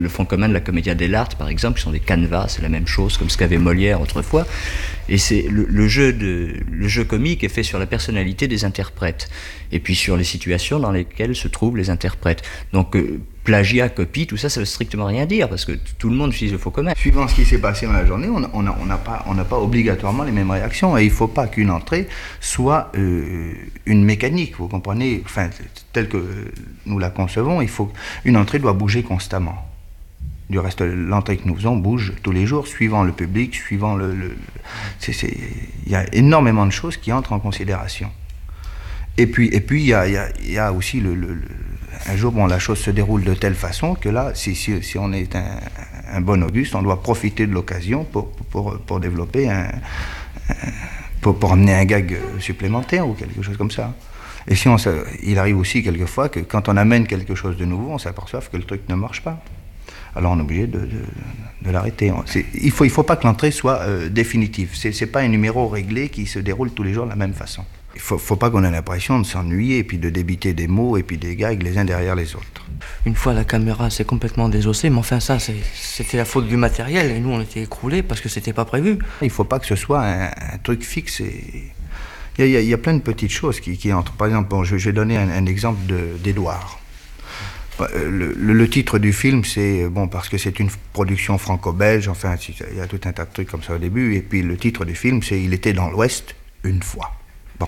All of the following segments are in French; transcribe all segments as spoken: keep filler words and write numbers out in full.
Le fonds commun de la Commedia dell'arte, par exemple, qui sont des canevas, c'est la même chose, comme ce qu'avait Molière autrefois. Et c'est le, le, jeu de, le jeu comique est fait sur la personnalité des interprètes, et puis sur les situations dans lesquelles se trouvent les interprètes. Donc, euh, plagiat, copie, tout ça, ça veut strictement rien dire, parce que tout le monde utilise le fond commun. Suivant ce qui s'est passé dans la journée, on n'a on a, on a pas, on n'a pas obligatoirement les mêmes réactions, et il ne faut pas qu'une entrée soit euh, une mécanique, vous comprenez, enfin, telle que nous la concevons, il faut, une entrée doit bouger constamment. Du reste, l'entrée que nous faisons bouge tous les jours, suivant le public, suivant le... le c'est, c'est, il y a énormément de choses qui entrent en considération. Et puis, et puis il y a, il y a, il y a aussi le, le, le... Un jour, bon, la chose se déroule de telle façon que là, si, si, si on est un, un bon Auguste, on doit profiter de l'occasion pour, pour, pour développer un... un pour, pour amener un gag supplémentaire ou quelque chose comme ça. Et si on, il arrive aussi quelquefois que quand on amène quelque chose de nouveau, on s'aperçoit que le truc ne marche pas. Alors on est obligé de, de, de l'arrêter. C'est, il ne faut, il faut pas que l'entrée soit euh, définitive. Ce n'est pas un numéro réglé qui se déroule tous les jours de la même façon. Il ne faut, faut pas qu'on ait l'impression de s'ennuyer et puis de débiter des mots et puis des gags les uns derrière les autres. Une fois la caméra s'est complètement désossée, mais enfin ça c'est, c'était la faute du matériel et nous on était écroulés parce que c'était pas prévu. Il ne faut pas que ce soit un, un truc fixe. Et... Il, y a, il y a plein de petites choses qui, qui entrent. Par exemple, bon, je, je vais donner un, un exemple de, d'Édouard. Le, le, le titre du film, c'est, bon, parce que c'est une production franco-belge, enfin, il y a tout un tas de trucs comme ça au début, et puis le titre du film, c'est « Il était dans l'Ouest, une fois ». Bon.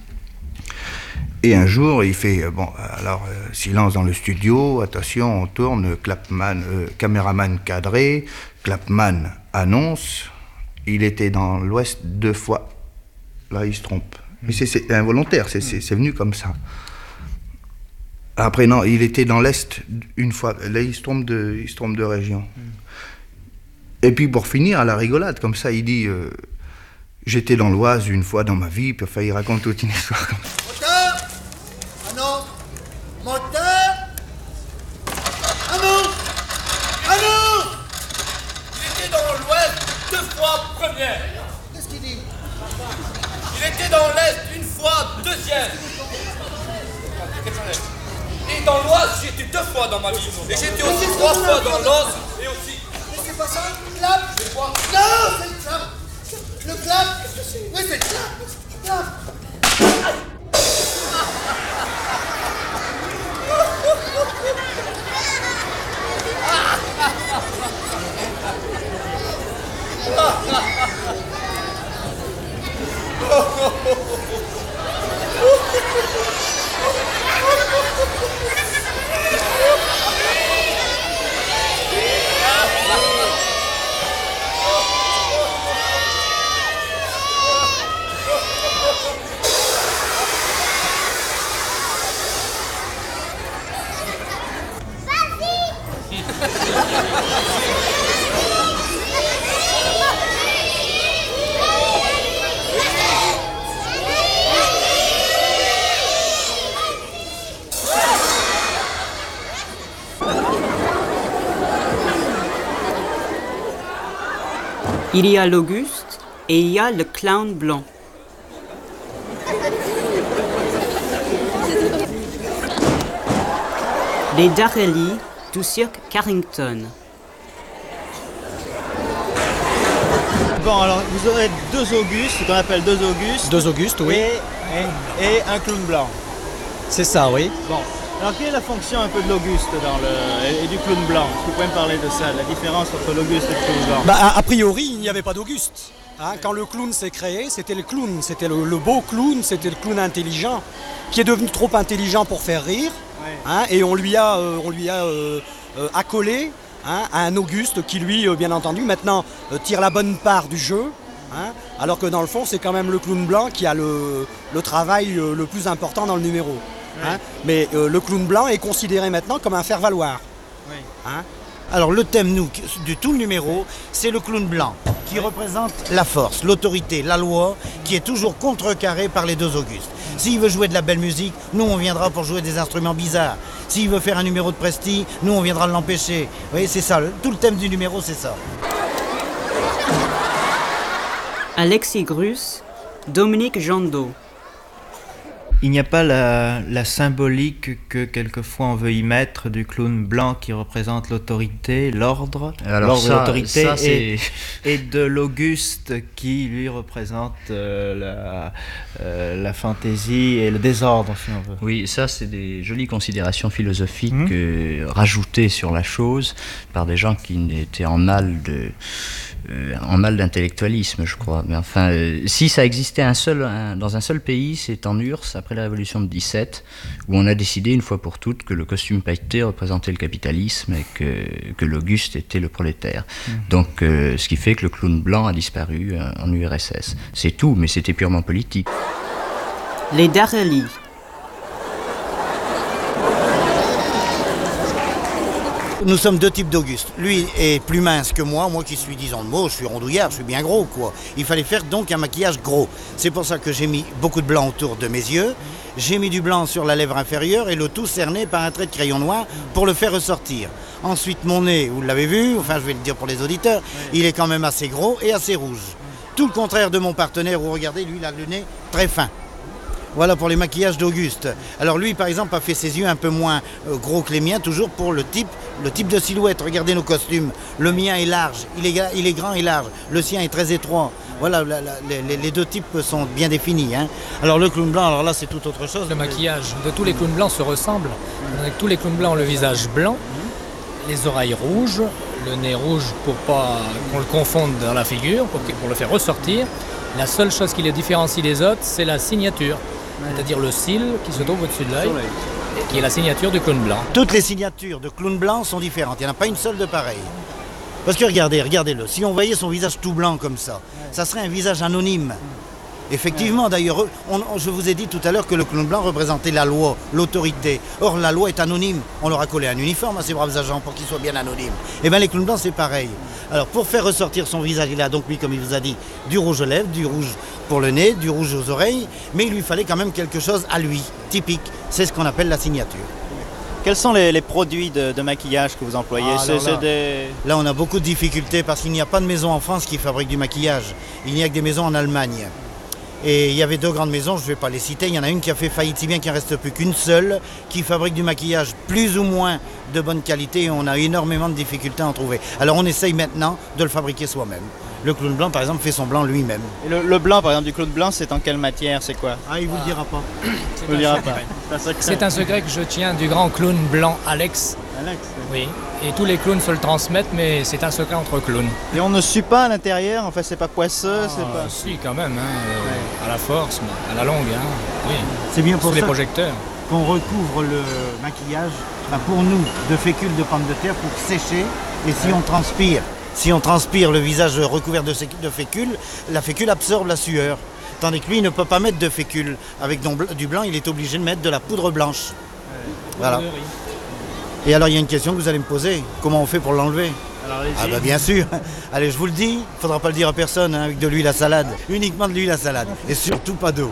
Et un jour, il fait, bon, alors, euh, silence dans le studio, attention, on tourne, clapman, euh, caméraman cadré, clapman annonce, il était dans l'Ouest deux fois. Là, il se trompe. Mais c'est, c'est involontaire, c'est, c'est, c'est venu comme ça. Après, non, il était dans l'Est une fois. Là, il se trompe de, il se trompe de région. Mm. Et puis, pour finir, à la rigolade, comme ça, il dit euh, « J'étais dans l'Oise une fois dans ma vie », puis enfin, il raconte toute une histoire comme ça. Moteur! Ah non! Moteur! Ah non! Ah non! Il était dans l'Ouest deux fois première. Qu'est-ce qu'il dit? Il était dans l'Est une fois deuxième. Et dans l'Oise, j'ai été deux fois dans ma vie. Et j'ai été aussi trois fois dans l'Oise et aussi... Mais c'est pas ça? Clap! C'est quoi? Non! C'est le clap! Le clap! Oui, c'est le clap! Le clap! Il y a l'Auguste et il y a le clown blanc. Les Darelli du cirque Carrington. Bon, alors vous aurez deux Augustes, ce qu'on appelle deux Augustes. Deux Augustes, oui. Et, et, et un clown blanc. C'est ça, oui. Bon. Alors, quelle est la fonction un peu de l'Auguste dans le, et du clown blanc? Est-ce que vous pouvez me parler de ça, la différence entre l'Auguste et le clown blanc? Bah, a, a priori, il n'y avait pas d'Auguste. Hein, quand le clown s'est créé, c'était le clown. C'était le, le beau clown, c'était le clown intelligent, qui est devenu trop intelligent pour faire rire. Ouais. Hein, et on lui a, euh, on lui a euh, euh, accolé hein, un Auguste qui, lui, euh, bien entendu, maintenant euh, tire la bonne part du jeu. Hein, alors que dans le fond, c'est quand même le clown blanc qui a le, le travail euh, le plus important dans le numéro. Oui. Hein, mais euh, le clown blanc est considéré maintenant comme un faire-valoir. Oui. Hein. Alors le thème nous, de tout le numéro, c'est le clown blanc, qui oui. représente la force, l'autorité, la loi, qui est toujours contrecarrée par les deux Augustes. S'il veut jouer de la belle musique, nous on viendra pour jouer des instruments bizarres. S'il veut faire un numéro de presti, nous on viendra l'empêcher. Vous voyez, c'est ça, tout le thème du numéro, c'est ça. Alexis Grus, Dominique Jandot. Il n'y a pas la, la symbolique que quelquefois on veut y mettre du clown blanc qui représente l'autorité, l'ordre, l'ordre et l'autorité, ça, et, et de l'Auguste qui lui représente euh, la, euh, la fantaisie et le désordre, si on veut. Oui, ça c'est des jolies considérations philosophiques mmh. euh, rajoutées sur la chose par des gens qui étaient en mal de... Euh, en mal d'intellectualisme, je crois. Mais enfin, euh, si ça existait un seul, un, dans un seul pays, c'est en U R S S, après la Révolution de dix-sept, où on a décidé une fois pour toutes que le costume pailleté représentait le capitalisme et que, que l'Auguste était le prolétaire. Mmh. Donc, euh, ce qui fait que le clown blanc a disparu euh, en U R S S. C'est tout, mais c'était purement politique. Les Darelli. Nous sommes deux types d'Auguste. Lui est plus mince que moi, moi qui suis disons le mot, je suis rondouillard, je suis bien gros quoi. Il fallait faire donc un maquillage gros. C'est pour ça que j'ai mis beaucoup de blanc autour de mes yeux, j'ai mis du blanc sur la lèvre inférieure et le tout cerné par un trait de crayon noir pour le faire ressortir. Ensuite mon nez, vous l'avez vu, enfin je vais le dire pour les auditeurs, il est quand même assez gros et assez rouge. Tout le contraire de mon partenaire où regardez, lui il a le nez très fin. Voilà pour les maquillages d'Auguste. Alors lui, par exemple, a fait ses yeux un peu moins euh, gros que les miens, toujours pour le type, le type de silhouette. Regardez nos costumes. Le mien est large, il est, il est grand et large. Le sien est très étroit. Voilà, la, la, les, les deux types sont bien définis. Hein. Alors le clown blanc, alors là, c'est tout autre chose. Le maquillage de tous les clowns blancs se ressemble. Avec tous les clowns blancs ont le visage blanc, les oreilles rouges, le nez rouge pour pas qu'on le confonde dans la figure, pour, pour le faire ressortir. La seule chose qui les différencie des autres, c'est la signature. C'est-à-dire le cil qui se trouve au-dessus de l'œil, qui est la signature du clown blanc. Toutes les signatures de clown blanc sont différentes, il n'y en a pas une seule de pareille. Parce que regardez, regardez-le, si on voyait son visage tout blanc comme ça, ça serait un visage anonyme. Effectivement, d'ailleurs, on, on, je vous ai dit tout à l'heure que le clown blanc représentait la loi, l'autorité. Or, la loi est anonyme. On leur a collé un uniforme à ces braves agents pour qu'ils soient bien anonymes. Et bien, les clowns blancs, c'est pareil. Alors, pour faire ressortir son visage, il a donc mis, comme il vous a dit, du rouge aux lèvres, du rouge pour le nez, du rouge aux oreilles, mais il lui fallait quand même quelque chose à lui, typique. C'est ce qu'on appelle la signature. Quels sont les, les produits de, de maquillage que vous employez? Ah, c'est, là, c'est des... là, on a beaucoup de difficultés parce qu'il n'y a pas de maison en France qui fabrique du maquillage. Il n'y a que des maisons en Allemagne. Et il y avait deux grandes maisons, je ne vais pas les citer, il y en a une qui a fait faillite si bien qu'il ne reste plus qu'une seule, qui fabrique du maquillage plus ou moins de bonne qualité et on a énormément de difficultés à en trouver. Alors on essaye maintenant de le fabriquer soi-même. Le clown blanc par exemple fait son blanc lui-même. Et le, le blanc par exemple du clown blanc, c'est en quelle matière, c'est quoi? Ah, il ne vous le dira pas. Il vous le dira pas. C'est un secret que je tiens du grand clown blanc Alex. Alex oui. Et tous les clowns se le transmettent, mais c'est un secret entre clowns. Et on ne sue pas à l'intérieur, en fait c'est pas poisseux, ah, c'est pas... Si quand même, hein, euh, ouais. À la force, mais à la longue, hein, oui. C'est bien pour Sous ça les projecteurs. Qu'on recouvre le maquillage, enfin pour nous, de fécule de pommes de terre pour sécher. Et si on transpire, si on transpire le visage recouvert de, de fécule, la fécule absorbe la sueur. Tandis que lui, il ne peut pas mettre de fécule. Avec du blanc, il est obligé de mettre de la poudre blanche. Ouais. Voilà. Et alors, il y a une question que vous allez me poser. Comment on fait pour l'enlever? Alors, ah bah bien sûr. Allez, je vous le dis, il ne faudra pas le dire à personne, hein, avec de l'huile à salade. Uniquement de l'huile à salade. Et surtout pas d'eau.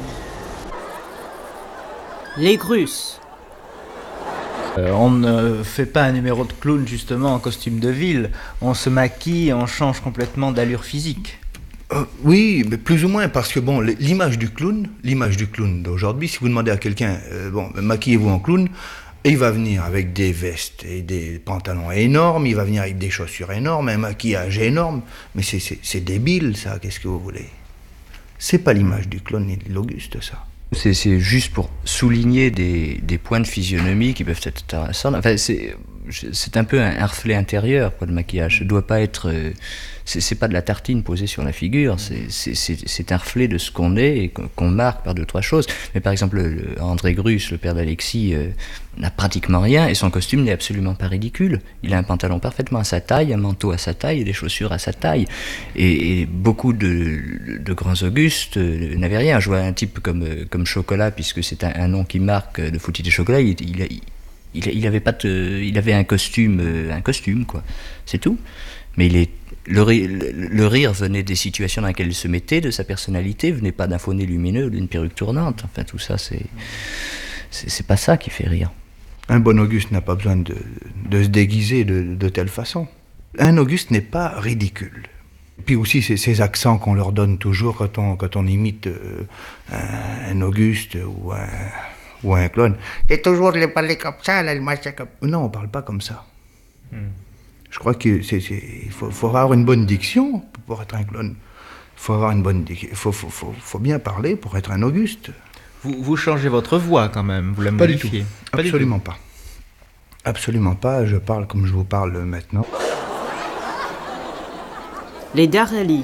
Les Grusses. Euh, on ne fait pas un numéro de clown justement en costume de ville. On se maquille, on change complètement d'allure physique. Euh, oui, mais plus ou moins, parce que bon, l'image du clown, l'image du clown d'aujourd'hui, si vous demandez à quelqu'un, euh, bon, maquillez-vous en clown, et il va venir avec des vestes et des pantalons énormes, il va venir avec des chaussures énormes, un maquillage énorme, mais c'est, c'est, c'est débile ça, qu'est-ce que vous voulez? C'est pas l'image du clown ni de l'Auguste ça. C'est, c'est juste pour souligner des, des points de physionomie qui peuvent être intéressants. Enfin, c'est, c'est un peu un, un reflet intérieur, quoi, le maquillage. Ça doit pas être... C'est, c'est pas de la tartine posée sur la figure, c'est, c'est, c'est, c'est un reflet de ce qu'on est et qu'on marque par deux, trois choses. Mais par exemple, le, André Grusse, le père d'Alexis, euh, n'a pratiquement rien et son costume n'est absolument pas ridicule. Il a un pantalon parfaitement à sa taille, un manteau à sa taille et des chaussures à sa taille. Et, et beaucoup de, de grands Augustes euh, n'avaient rien. Je vois un type comme, comme Chocolat, puisque c'est un, un nom qui marque de Fouti des Chocolats, il, il, il, il, avait pas de, il avait un costume, un costume, quoi. C'est tout. Mais il est Le rire, le rire venait des situations dans lesquelles il se mettait, de sa personnalité, venait pas d'un faux nez lumineux ou d'une perruque tournante. Enfin, tout ça, c'est, c'est, c'est pas ça qui fait rire. Un bon Auguste n'a pas besoin de, de se déguiser de, de telle façon. Un Auguste n'est pas ridicule. Puis aussi ces, ces accents qu'on leur donne toujours quand on, quand on imite euh, un, un Auguste ou un, ou un clown. Et toujours les parler comme ça, là, le machin comme... Non, on parle pas comme ça. Hmm. Je crois qu'il faut, faut avoir une bonne diction pour être un clown. Il faut avoir une bonne diction. Il faut, faut, faut, faut bien parler pour être un Auguste. Vous, vous changez votre voix quand même, vous la modifiez? Pas du tout. Pas Absolument du tout. pas. Absolument pas. Je parle comme je vous parle maintenant. Les Darali.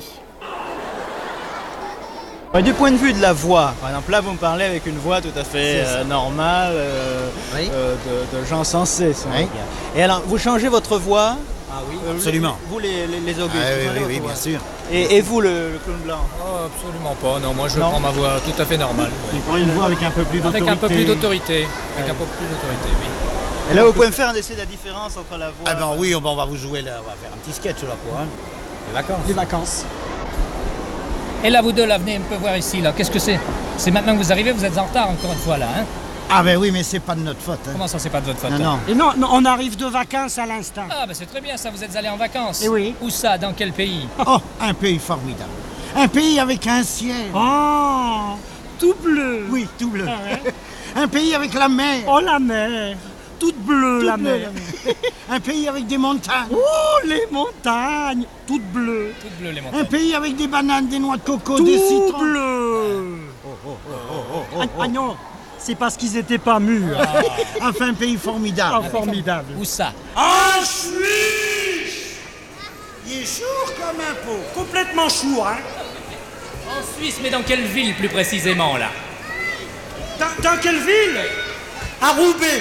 Du point de vue de la voix, par exemple, là vous me parlez avec une voix tout à fait euh, normale, euh, oui. euh, de, de gens sensés. Si oui. Et alors, vous changez votre voix? Ah oui, euh, absolument. Vous, les, les, les Augustes? Ah, oui, oui, oui bien sûr. Et, et vous, le, le clown blanc? Oh, absolument pas. Non, moi je non. prends ma voix tout à fait normale. Vous prenez une voix avec un peu plus d'autorité? Avec un peu plus d'autorité. Avec un peu plus d'autorité, oui. Et là, vous pouvez me faire un essai de la différence entre la voix... Ah ben oui, on va vous jouer là, on va faire un petit sketch là pour hein. Les vacances. Les vacances. Et là, vous deux, là, venez un peu voir ici, là. Qu'est-ce que c'est? C'est maintenant que vous arrivez, vous êtes en retard encore une fois, là, hein? Ah ben oui, mais c'est pas de notre faute. Hein. Comment ça, c'est pas de votre faute? Non, non. Et non, non, on arrive de vacances à l'instant. Ah ben c'est très bien, ça, vous êtes allés en vacances. Et oui. Où ça? Dans quel pays? Oh, un pays formidable. Un pays avec un ciel. Oh, tout bleu. Oui, tout bleu. Ah ouais. Un pays avec la mer. Oh, la mer. Toute bleue, toute la, bleu, mer. la mer. Un pays avec des montagnes. Oh, les montagnes. Toutes bleues. Toutes bleues, les montagnes. Un pays avec des bananes, des noix de coco, tout des citrons. Tout bleu. Oh, oh, oh, oh, oh, oh. Ah, ah non, c'est parce qu'ils n'étaient pas mûrs. Ah. Enfin, un pays formidable. Ah, formidable. Où ça? En Suisse. Il est chour comme un pot. Complètement chour, hein. En Suisse, mais dans quelle ville plus précisément, là? Dans, dans quelle ville? À Roubaix.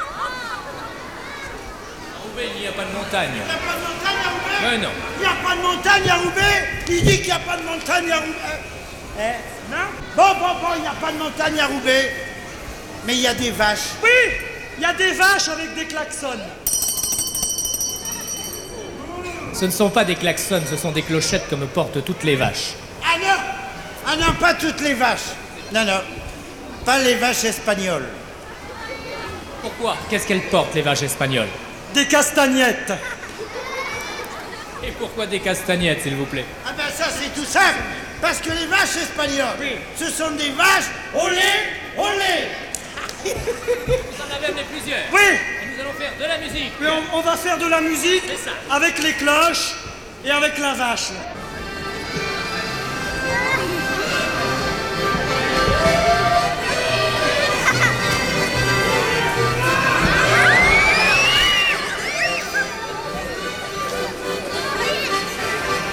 Il n'y a pas de montagne. Il n'y a pas de montagne à Roubaix? Mais non. Il n'y a pas de montagne à Roubaix? Il dit qu'il n'y a pas de montagne à Roubaix. Eh? Non? Bon, bon, bon, il n'y a pas de montagne à Roubaix. Mais il y a des vaches. Oui, il y a des vaches avec des klaxons. Ce ne sont pas des klaxons, ce sont des clochettes comme portent toutes les vaches. Ah non? Ah non, pas toutes les vaches. Non, non. Pas les vaches espagnoles. Pourquoi? Qu'est-ce qu'elles portent, les vaches espagnoles? Des castagnettes. Et pourquoi des castagnettes, s'il vous plaît? Ah ben ça, c'est tout simple. Parce que les vaches espagnoles, oui. Ce sont des vaches au lait, au lait. Vous en avez amené plusieurs. Oui. Et nous allons faire de la musique. Oui, on, on va faire de la musique avec les cloches et avec la vache.